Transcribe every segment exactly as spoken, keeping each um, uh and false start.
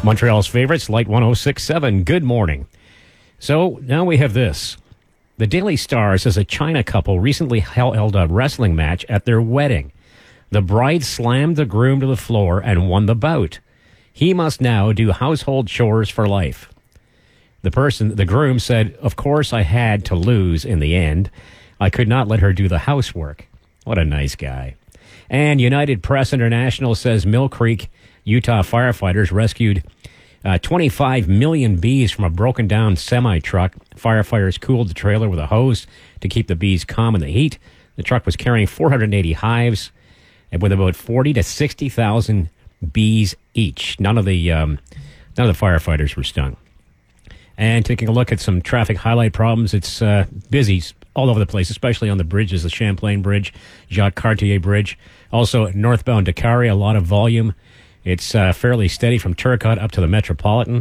Montreal's favorites, Light one oh six point seven. Good morning. So now we have this. The Daily Star says a China couple recently held a wrestling match at their wedding. The bride slammed the groom to the floor and won the bout. He must now do household chores for life. The person, the groom said, "Of course I had to lose in the end. I could not let her do the housework." What a nice guy. And United Press International says Mill Creek, Utah firefighters rescued uh, twenty-five million bees from a broken down semi-truck. Firefighters cooled the trailer with a hose to keep the bees calm in the heat. The truck was carrying four hundred eighty hives and with about forty to sixty thousand bees each. None of the um, none of the firefighters were stung. And taking a look at some traffic highlight problems, it's uh, busy all over the place, especially on the bridges, the Champlain Bridge, Jacques Cartier Bridge. Also, northbound Dakari, a lot of volume. It's uh, fairly steady from Turcotte up to the Metropolitan.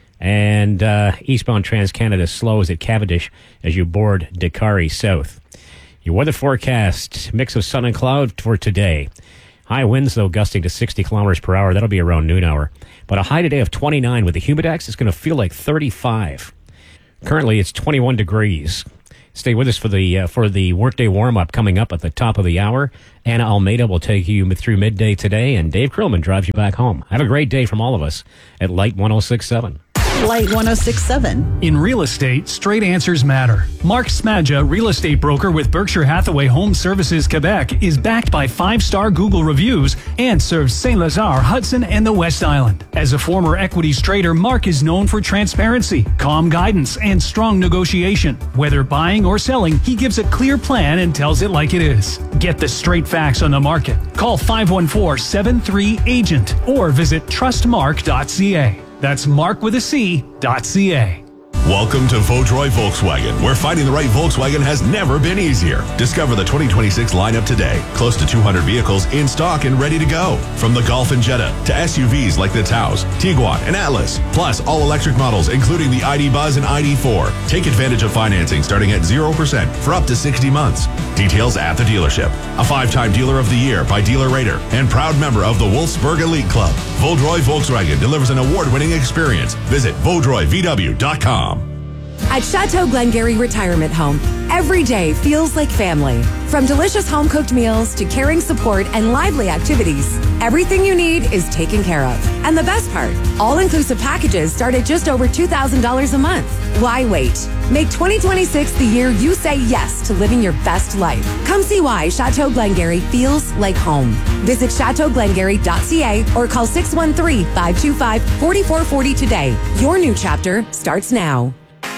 And uh, eastbound Trans-Canada slows at Cavendish as you board Dakari South. Your weather forecast, mix of sun and cloud for today. High winds, though, gusting to sixty kilometers per hour. That'll be around noon hour. But a high today of twenty-nine with the humidex. It's going to feel like thirty-five. Currently, it's twenty-one degrees. Stay with us for the uh, for the workday warm-up coming up at the top of the hour. Anna Almeida will take you through midday today, and Dave Krillman drives you back home. Have a great day from all of us at Light one oh six point seven. Light one oh six point seven. In real estate, straight answers matter. Mark Smadja, real estate broker with Berkshire Hathaway Home Services Quebec, is backed by five-star Google reviews and serves Saint-Lazare, Hudson, and the West Island. As a former equities trader, Mark is known for transparency, calm guidance, and strong negotiation. Whether buying or selling, he gives a clear plan and tells it like it is. Get the straight facts on the market. Call five one four, seven three, agent or visit trust mark dot c a. That's Mark with a C, dot C-A. Welcome to Vaudreuil Volkswagen, where finding the right Volkswagen has never been easier. Discover the twenty twenty-six lineup today. Close to two hundred vehicles in stock and ready to go. From the Golf and Jetta to S U Vs like the Taos, Tiguan, and Atlas. Plus all-electric models, including the I D Buzz and I D four. Take advantage of financing starting at zero percent for up to sixty months. Details at the dealership. A five-time Dealer of the Year by Dealer Rater and proud member of the Wolfsburg Elite Club. Vaudreuil Volkswagen delivers an award-winning experience. Visit Vaudreuil V W dot com. At Chateau Glengarry Retirement Home, every day feels like family. From delicious home-cooked meals to caring support and lively activities, everything you need is taken care of. And the best part, all-inclusive packages start at just over two thousand dollars a month. Why wait? Make twenty twenty-six the year you say yes to living your best life. Come see why Chateau Glengarry feels like home. Visit chateau glengarry dot c a or call six one three, five two five, four four four zero today. Your new chapter starts now.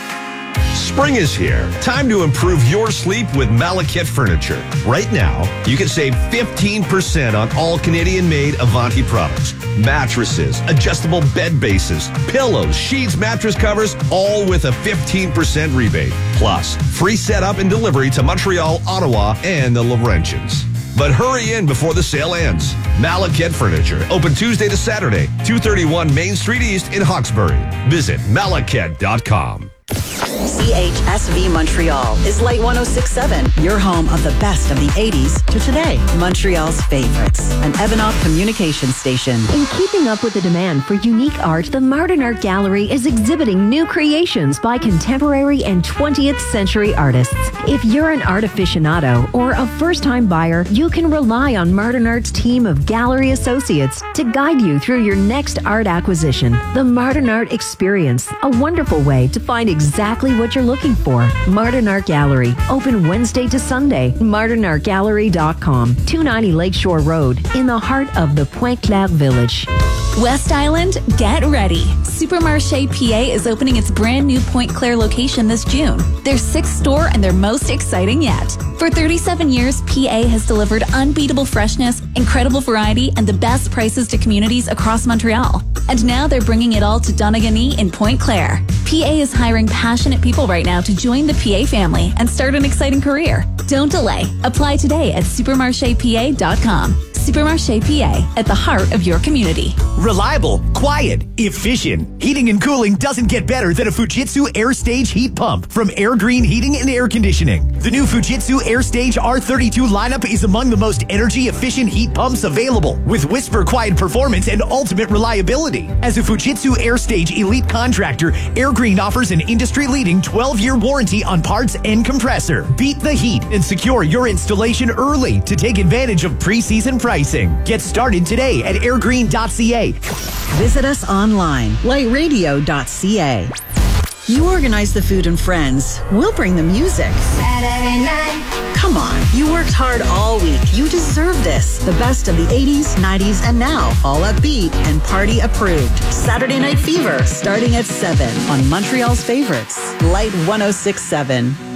Spring is here. Time to improve your sleep with Malaket Furniture. Right now, you can save fifteen percent on all Canadian-made Avanti products. Mattresses, adjustable bed bases, pillows, sheets, mattress covers, all with a fifteen percent rebate. Plus, free setup and delivery to Montreal, Ottawa, and the Laurentians. But hurry in before the sale ends. Malaket Furniture, open Tuesday to Saturday, two thirty-one Main Street East in Hawkesbury. Visit malaket dot com. C H S V Montreal is Light one oh six point seven, your home of the best of the eighties to today. Montreal's favorites, an Evanoff communication station. In keeping up with the demand for unique art, the Martin Art Gallery is exhibiting new creations by contemporary and twentieth century artists. If you're an art aficionado or a first-time buyer, you can rely on Martin Art's team of gallery associates to guide you through your next art acquisition. The Martin Art Experience, a wonderful way to find exactly what you're looking for. Martin Art Gallery, open Wednesday to Sunday. martin art gallery dot com, two ninety Lakeshore Road, in the heart of the Pointe-Claire Village. West Island, get ready. Supermarché P A is opening its brand new Pointe-Claire location this June. Their sixth store and their most exciting yet. For thirty-seven years, P A has delivered unbeatable freshness, incredible variety, and the best prices to communities across Montreal. And now they're bringing it all to Donegal in Pointe-Claire. P A is hiring passionate people right now to join the P A family and start an exciting career. Don't delay. Apply today at supermarché p a dot com. Supermarché P A, at the heart of your community. Reliable, quiet, efficient. Heating and cooling doesn't get better than a Fujitsu AirStage heat pump from Air Green Heating and Air Conditioning. The new Fujitsu AirStage R thirty-two lineup is among the most energy-efficient heat pumps available, with whisper quiet performance and ultimate reliability. As a Fujitsu AirStage elite contractor, Air Green offers an industry-leading twelve-year warranty on parts and compressor. Beat the heat and secure your installation early to take advantage of pre-season pricing. Get started today at airgreen dot c a. Visit us online, light radio dot c a. You organize the food and friends. We'll bring the music. Saturday night. Come on, you worked hard all week. You deserve this. The best of the eighties, nineties, and now. All upbeat and party approved. Saturday Night Fever, starting at seven on Montreal's favorites. Light one oh six point seven.